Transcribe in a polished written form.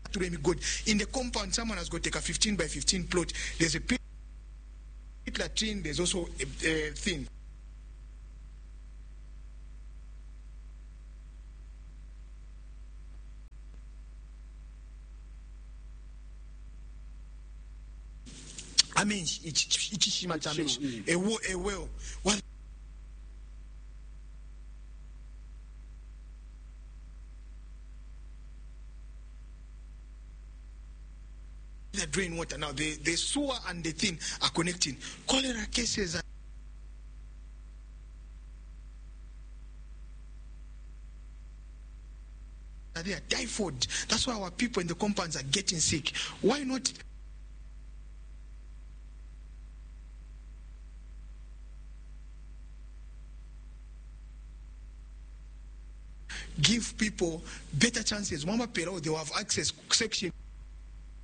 good. In the compound, someone has got like a 15 by 15 plot. There's a pit latrine, there's also a thing. I mean, a well. What? The drain water now, the sewer and the thing are connecting. Cholera cases are there, typhoid. That's why our people in the compounds are getting sick. Why not? Give people better chances. Mama Pero, they will have access section.